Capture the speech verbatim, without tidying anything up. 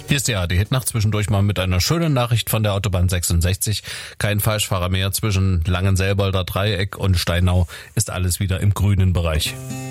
Hier ist die A R D-Hitnacht zwischendurch mal mit einer schönen Nachricht von der Autobahn sechsundsechzig. Kein Falschfahrer mehr zwischen Langenselbolder Dreieck und Steinau, ist alles wieder im grünen Bereich.